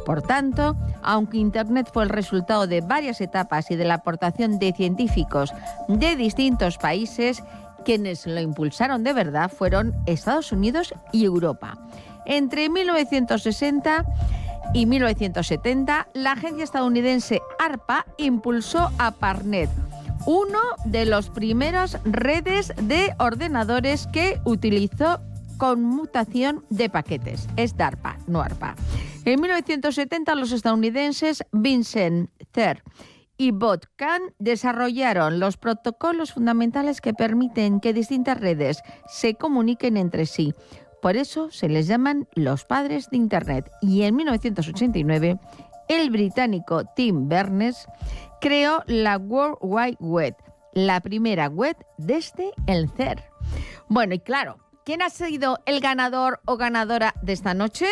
Por tanto, aunque Internet fue el resultado de varias etapas y de la aportación de científicos de distintos países, quienes lo impulsaron de verdad fueron Estados Unidos y Europa. Entre 1960 y 1970, la agencia estadounidense ARPA impulsó ARPANET, uno de los primeros redes de ordenadores que utilizó conmutación de paquetes. Es DARPA, no ARPA. En 1970, los estadounidenses Vincent Cerf y Bob Kahn desarrollaron los protocolos fundamentales que permiten que distintas redes se comuniquen entre sí. Por eso se les llaman los padres de Internet. Y en 1989, el británico Tim Berners creó la World Wide Web, la primera web desde el CERN. Bueno, y claro, ¿quién ha sido el ganador o ganadora de esta noche?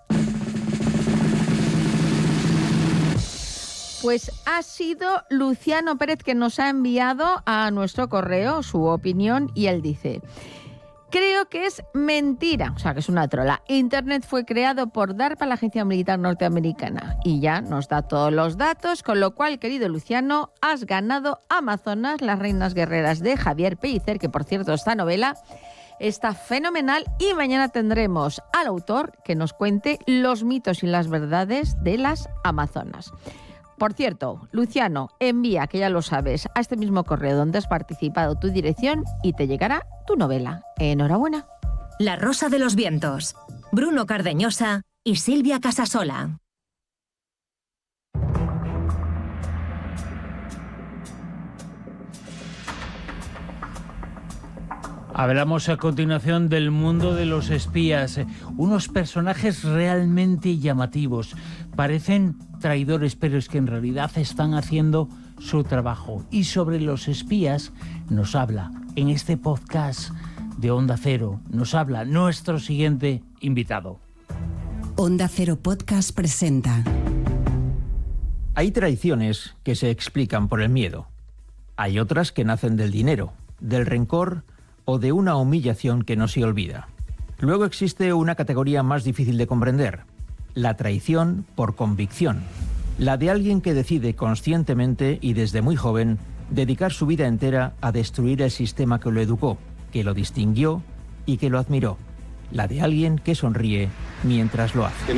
Pues ha sido Luciano Pérez, que nos ha enviado a nuestro correo su opinión, y él dice: creo que es mentira, o sea, que es una trola. Internet fue creado por DARPA, la agencia militar norteamericana, y ya nos da todos los datos, con lo cual, querido Luciano, has ganado Amazonas, las reinas guerreras de Javier Pellicer, que por cierto esta novela está fenomenal, y mañana tendremos al autor que nos cuente los mitos y las verdades de las Amazonas. Por cierto, Luciano, envía, que ya lo sabes, a este mismo correo donde has participado tu dirección y te llegará tu novela. Enhorabuena. La Rosa de los Vientos. Bruno Cardeñosa y Silvia Casasola. Hablamos a continuación del mundo de los espías, unos personajes realmente llamativos. Parecen traidores, pero es que en realidad están haciendo su trabajo. Y sobre los espías nos habla en este podcast de Onda Cero, nos habla nuestro siguiente invitado. Onda Cero Podcast presenta. Hay traiciones que se explican por el miedo. Hay otras que nacen del dinero, del rencor o de una humillación que no se olvida. Luego existe una categoría más difícil de comprender: la traición por convicción, la de alguien que decide conscientemente y desde muy joven dedicar su vida entera a destruir el sistema que lo educó, que lo distinguió y que lo admiró, la de alguien que sonríe mientras lo hace.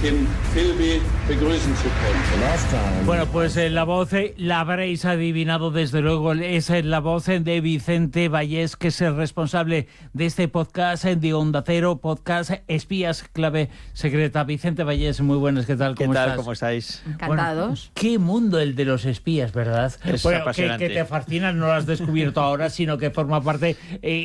Bueno, pues la voz la habréis adivinado, desde luego, es la voz de Vicente Vallés, que es el responsable de este podcast de Onda Cero, podcast Espías Clave Secreta. Vicente Vallés, muy buenas, ¿qué tal? ¿Cómo estás? ¿Cómo estáis? Encantados. Bueno, qué mundo el de los espías, ¿verdad? Es apasionante. Que te fascina, no lo has descubierto ahora, sino que forma parte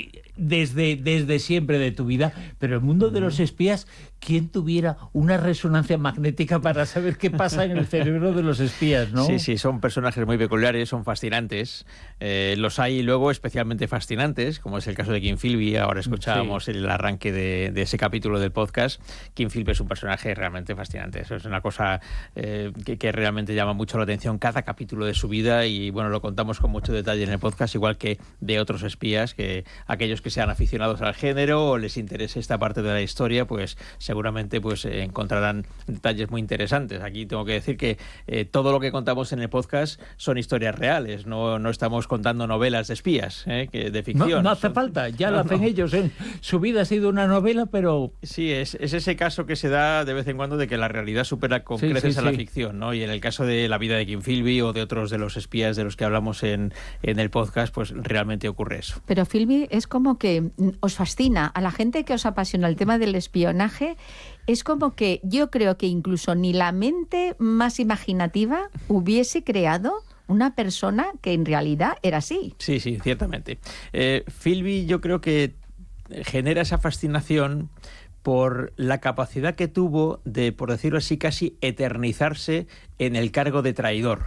desde siempre de tu vida. Pero el mundo de los espías, ¿quién tuviera una resonancia magnética para saber qué pasa en el cerebro de los espías, ¿no? Sí, son personajes muy peculiares, son fascinantes. Los hay luego especialmente fascinantes, como es el caso de Kim Philby. Ahora escuchábamos el arranque de ese capítulo del podcast. Kim Philby es un personaje realmente fascinante. Eso es una cosa que realmente llama mucho la atención, cada capítulo de su vida, y bueno, lo contamos con mucho detalle en el podcast, igual que de otros espías, que aquellos que sean aficionados al género o les interese esta parte de la historia, pues seguramente encontrarán detalles muy interesantes. Aquí tengo que decir que todo lo que contamos en el podcast son historias reales, no estamos contando novelas de espías, de ficción. No hace falta, ya lo hacen ellos. Su vida ha sido una novela, pero... Sí, es ese caso que se da de vez en cuando, de que la realidad supera con creces a la ficción, ¿no? Y en el caso de la vida de Kim Philby o de otros de los espías de los que hablamos en el podcast, pues realmente ocurre eso. Pero Philby es como que os fascina, a la gente que os apasiona el tema del espionaje, es como que yo creo que incluso ni la mente más imaginativa hubiese creado una persona que en realidad era así. Sí, ciertamente. Philby, yo creo que genera esa fascinación por la capacidad que tuvo de, por decirlo así, casi eternizarse en el cargo de traidor.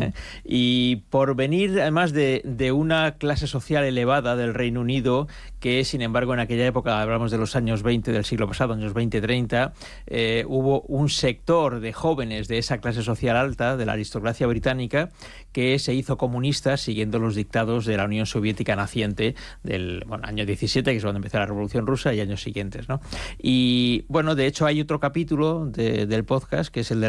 Y por venir además de una clase social elevada del Reino Unido, que sin embargo en aquella época, hablamos de los años 20 del siglo pasado, años 20-30, hubo un sector de jóvenes de esa clase social alta, de la aristocracia británica, que se hizo comunista siguiendo los dictados de la Unión Soviética naciente del año 17, que es cuando empezó la Revolución Rusa, y años siguientes, ¿no? Y bueno, de hecho hay otro capítulo del podcast, que es el de